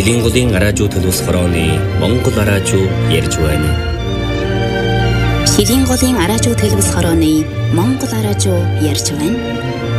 жилийн голын араажуу төлөвс хорооны Монгол араажуу ярьж байна. Жилийн голын араажуу төлөвс хорооны Монгол араажуу ярьж байна.